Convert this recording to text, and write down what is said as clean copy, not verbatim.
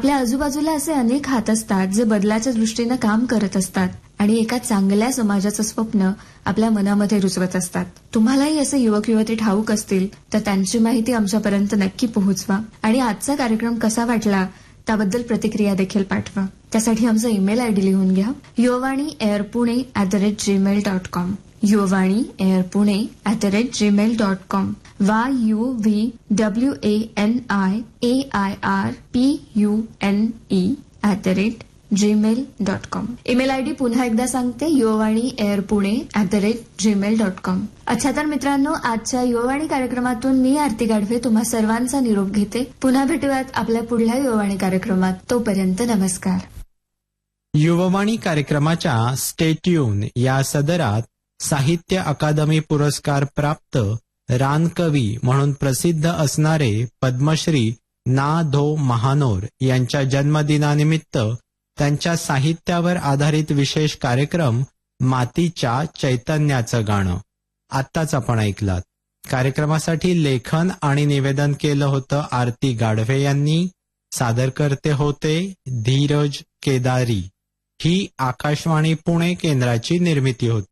आपल्या आजूबाजूला असे अनेक हात असतात जे बदलाच्या दृष्टीनं काम करत असतात आणि एका चांगल्या समाजाचं स्वप्न आपल्या मनामध्ये रुजवत असतात. तुम्हालाही असे युवक युवती ठाऊक असतील तर त्यांची माहिती आमच्यापर्यंत नक्की पोहोचवा आणि आजचा कार्यक्रम कसा वाटला त्याबद्दल प्रतिक्रिया देखील पाठवा. त्यासाठी आमचा ईमेल आयडी लिहून घ्या, yuvaaniairpune@gmail.com. yuvaaniairpune@gmail.com. yuvaaniairpune@gmail.com. Email ID पुन्हा एकदा सांगते, yuvaaniairpune@gmail.com. अच्छा तर मित्रांनो, आजच्या युववाणी कार्यक्रमातून मी आरती गाढवे तुम्हा सर्वांचा निरोप घेते. पुन्हा भेटूयात आपल्या पुढल्या युववाणी कार्यक्रमात. तोपर्यंत नमस्कार. युववाणी कार्यक्रमाच्या स्टे ट्यून या सदरात साहित्य अकादमी पुरस्कार प्राप्त रानकवी म्हणून प्रसिद्ध असणारे पद्मश्री ना. धो. महानोर यांच्या जन्मदिनानिमित्त त्यांच्या साहित्यावर आधारित विशेष कार्यक्रम मातीच्या चैतन्याचं गाणं आत्ताच आपण ऐकलात. कार्यक्रमासाठी लेखन आणि निवेदन केलं होतं आरती गाढवे यांनी. सादरकर्ते होते धीरज केदारी. ही आकाशवाणी पुणे केंद्राची निर्मिती होती.